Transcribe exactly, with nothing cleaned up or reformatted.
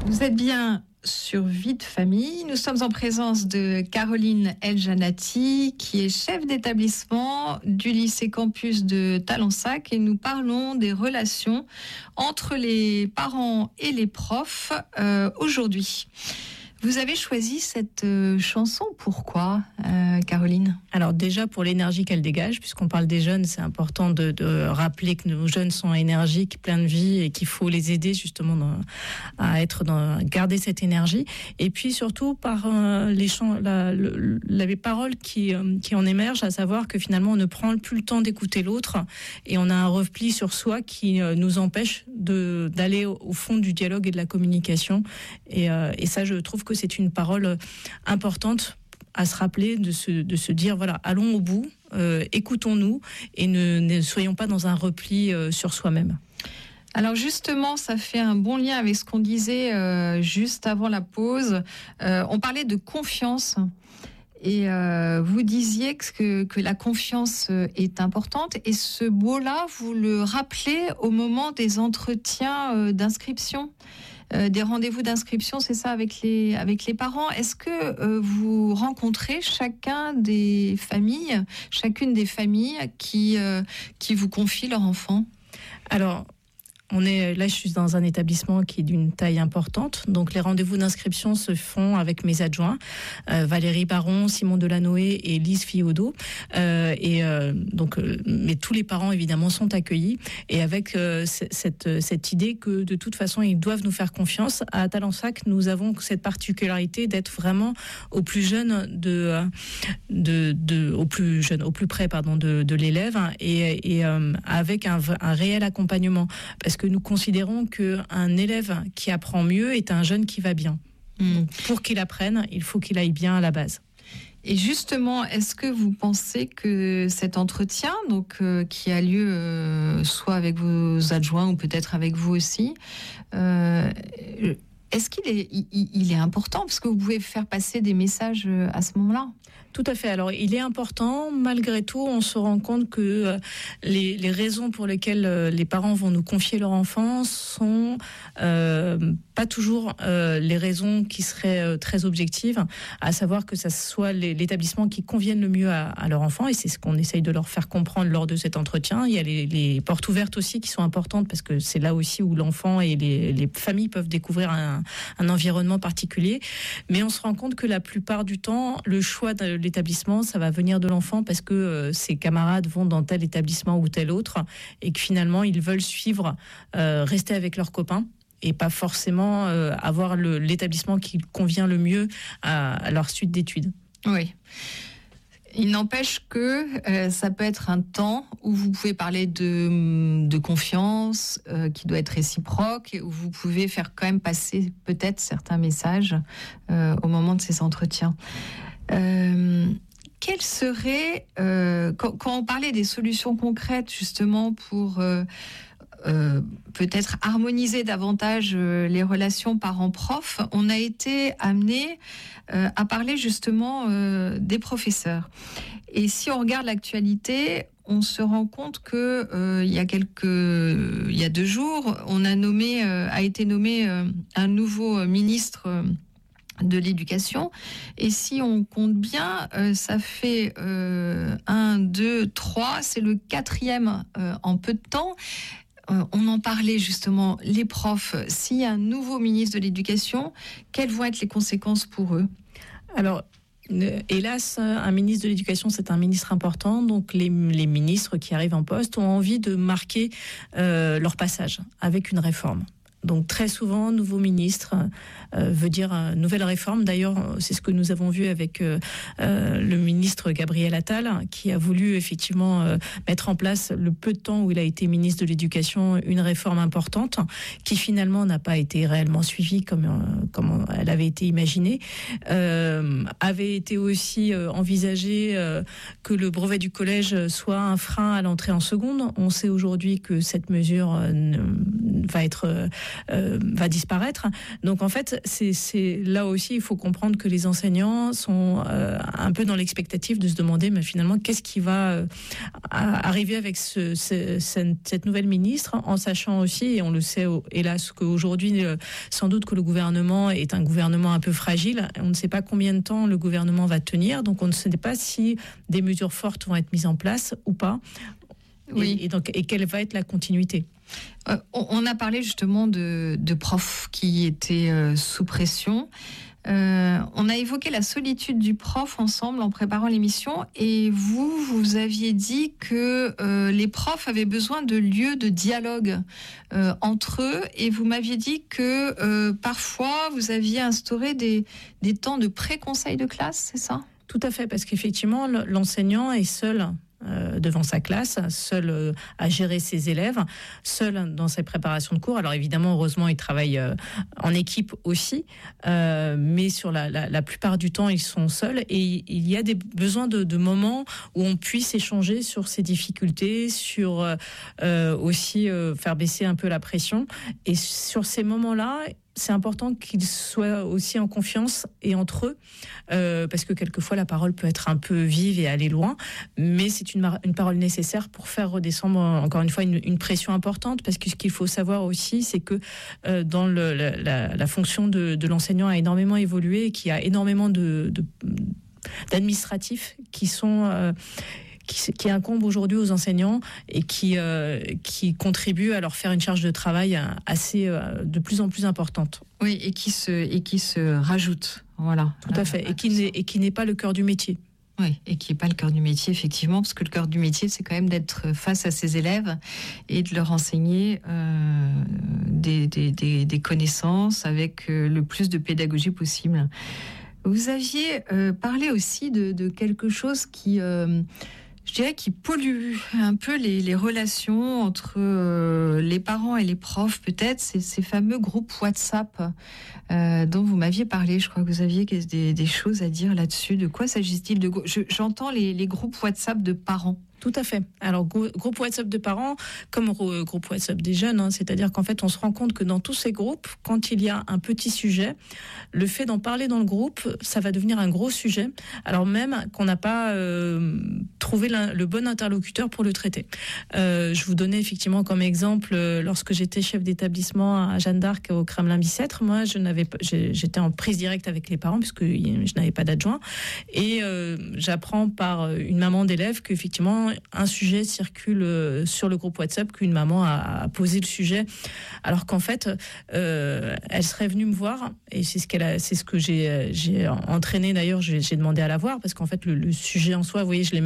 Vous êtes bien sur Vie de famille. Nous sommes en présence de Caroline El-Janati, qui est chef d'établissement du lycée campus de Talensac, et nous parlons des relations entre les parents et les profs euh, aujourd'hui. Vous avez choisi cette euh, chanson, pourquoi, euh, Caroline ? Alors déjà pour l'énergie qu'elle dégage, puisqu'on parle des jeunes, c'est important de, de rappeler que nos jeunes sont énergiques, pleins de vie, et qu'il faut les aider justement dans, à être dans, garder cette énergie. Et puis surtout par euh, les, chants, la, le, les paroles qui, euh, qui en émergent, à savoir que finalement on ne prend plus le temps d'écouter l'autre, et on a un repli sur soi qui euh, nous empêche de, d'aller au, au fond du dialogue et de la communication. Et, euh, et ça, je trouve que c'est une parole importante à se rappeler, de se, de se dire, voilà, allons au bout, euh, écoutons-nous et ne, ne soyons pas dans un repli euh, sur soi-même. Alors justement, ça fait un bon lien avec ce qu'on disait euh, juste avant la pause. Euh, on parlait de confiance. Et euh, vous disiez que, que la confiance est importante. Et ce mot-là, vous le rappelez au moment des entretiens euh, d'inscription, euh, des rendez-vous d'inscription, c'est ça, avec les, avec les parents. Est-ce que euh, vous rencontrez chacun des familles, chacune des familles qui, euh, qui vous confient leur enfant ? Alors, on est, là, je suis dans un établissement qui est d'une taille importante. Donc, les rendez-vous d'inscription se font avec mes adjoints, euh, Valérie Baron, Simon Delanoë et Lise Fiodo. Euh, et euh, donc, euh, mais tous les parents, évidemment, sont accueillis. Et avec euh, cette, cette idée que, de toute façon, ils doivent nous faire confiance. À Talensac, nous avons cette particularité d'être vraiment au plus jeune de, de, de au plus jeune, au plus près, pardon, de, de l'élève, et, et euh, avec un, un réel accompagnement. Parce que nous considérons qu'un élève qui apprend mieux est un jeune qui va bien. Mmh. Donc, pour qu'il apprenne, il faut qu'il aille bien à la base. Et justement, est-ce que vous pensez que cet entretien, donc euh, qui a lieu euh, soit avec vos adjoints ou peut-être avec vous aussi, euh, est-ce qu'il est, il, il est important, parce que vous pouvez faire passer des messages à ce moment-là ? Tout à fait. Alors, il est important. Malgré tout, on se rend compte que euh, les, les raisons pour lesquelles euh, les parents vont nous confier leur enfant sont euh, pas toujours euh, les raisons qui seraient euh, très objectives, à savoir que ça soit les, l'établissement qui convienne le mieux à, à leur enfant, et c'est ce qu'on essaye de leur faire comprendre lors de cet entretien. Il y a les, les portes ouvertes aussi qui sont importantes, parce que c'est là aussi où l'enfant et les, les familles peuvent découvrir un, un environnement particulier. Mais on se rend compte que la plupart du temps, le choix de l'établissement, ça va venir de l'enfant, parce que euh, ses camarades vont dans tel établissement ou tel autre, et que finalement ils veulent suivre, euh, rester avec leurs copains, et pas forcément euh, avoir le, l'établissement qui convient le mieux à, à leur suite d'études. Oui. Il n'empêche que euh, ça peut être un temps où vous pouvez parler de, de confiance euh, qui doit être réciproque, et où vous pouvez faire quand même passer peut-être certains messages euh, au moment de ces entretiens. Euh, quelles seraient, euh, quand, quand on parlait des solutions concrètes justement pour euh, euh, peut-être harmoniser davantage euh, les relations parents-prof, on a été amené euh, à parler justement euh, des professeurs. Et si on regarde l'actualité, on se rend compte que euh, il y a quelques, il y a deux jours, on a nommé, euh, a été nommé euh, un nouveau ministre euh, de l'éducation, et si on compte bien, euh, ça fait euh, un, deux, trois, c'est le quatrième euh, en peu de temps. Euh, on en parlait justement, les profs, s'il y a un nouveau ministre de l'éducation, quelles vont être les conséquences pour eux ? Alors, hélas, un ministre de l'Éducation, c'est un ministre important, donc les, les ministres qui arrivent en poste ont envie de marquer euh, leur passage avec une réforme. Donc très souvent, nouveau ministre euh, veut dire euh, nouvelle réforme. D'ailleurs, c'est ce que nous avons vu avec euh, euh, le ministre Gabriel Attal, qui a voulu effectivement euh, mettre en place, le peu de temps où il a été ministre de l'Éducation, une réforme importante, qui finalement n'a pas été réellement suivie comme, euh, comme elle avait été imaginée. Euh, avait été aussi euh, envisagé euh, que le brevet du collège soit un frein à l'entrée en seconde. On sait aujourd'hui que cette mesure euh, va être... Euh, euh, va disparaître. Donc en fait, c'est, c'est là aussi, il faut comprendre que les enseignants sont euh, un peu dans l'expectative de se demander, mais finalement, qu'est-ce qui va euh, arriver avec ce, ce, cette nouvelle ministre, en sachant aussi, et on le sait hélas qu'aujourd'hui, euh, sans doute que le gouvernement est un gouvernement un peu fragile. On ne sait pas combien de temps le gouvernement va tenir, donc on ne sait pas si des mesures fortes vont être mises en place ou pas. Oui. Et, et, donc, et quelle va être la continuité? Euh, on a parlé justement de, de profs qui étaient euh, sous pression. Euh, on a évoqué la solitude du prof ensemble en préparant l'émission, et vous, vous aviez dit que euh, les profs avaient besoin de lieux de dialogue euh, entre eux, et vous m'aviez dit que euh, parfois vous aviez instauré des, des temps de pré-conseil de classe, c'est ça ? Tout à fait, parce qu'effectivement, l'enseignant est seul Euh, devant sa classe, seul euh, à gérer ses élèves, seul dans ses préparations de cours. Alors évidemment, heureusement, il travaille euh, en équipe aussi, euh, mais sur la, la, la plupart du temps, ils sont seuls, et il y a des besoins de, de moments où on puisse échanger sur ses difficultés, sur euh, aussi euh, faire baisser un peu la pression. Et sur ces moments-là, c'est important qu'ils soient aussi en confiance et entre eux, euh, parce que quelquefois la parole peut être un peu vive et aller loin, mais c'est une, une parole nécessaire pour faire redescendre encore une fois une, une pression importante, parce que ce qu'il faut savoir aussi, c'est que euh, dans le, la, la, la fonction de, de l'enseignant a énormément évolué, et qu'il y a énormément de, de, d'administratifs qui sont... Euh, Qui, qui incombe aujourd'hui aux enseignants, et qui, euh, qui contribue à leur faire une charge de travail assez, euh, de plus en plus importante. Oui, et qui se, et qui se rajoute. Voilà. Tout à fait. Et qui, n'est, et qui n'est pas le cœur du métier. Oui, et qui n'est pas le cœur du métier, effectivement, parce que le cœur du métier, c'est quand même d'être face à ses élèves et de leur enseigner euh, des, des, des, des connaissances avec euh, le plus de pédagogie possible. Vous aviez euh, parlé aussi de, de quelque chose qui... Euh, je dirais qui pollue un peu les, les relations entre euh, les parents et les profs, peut-être, c'est ces fameux groupes WhatsApp euh, dont vous m'aviez parlé. Je crois que vous aviez des, des choses à dire là-dessus. De quoi s'agit-il de, je, J'entends les, les groupes WhatsApp de parents. Tout à fait. Alors, groupe WhatsApp de parents, comme groupe WhatsApp des jeunes, hein, c'est-à-dire qu'en fait, on se rend compte que dans tous ces groupes, quand il y a un petit sujet, le fait d'en parler dans le groupe, ça va devenir un gros sujet, alors même qu'on n'a pas euh, trouvé la, le bon interlocuteur pour le traiter. Euh, je vous donnais effectivement comme exemple, lorsque j'étais chef d'établissement à Jeanne d'Arc au Kremlin-Bicêtre, moi, je n'avais pas, j'étais en prise directe avec les parents puisque je n'avais pas d'adjoint, et euh, j'apprends par une maman d'élève qu'effectivement, un sujet circule sur le groupe WhatsApp, qu'une maman a posé le sujet, alors qu'en fait, euh, elle serait venue me voir, et c'est ce qu'elle a, c'est ce que j'ai, j'ai entraîné d'ailleurs, j'ai, j'ai demandé à la voir, parce qu'en fait, le, le sujet en soi, vous voyez, je l'ai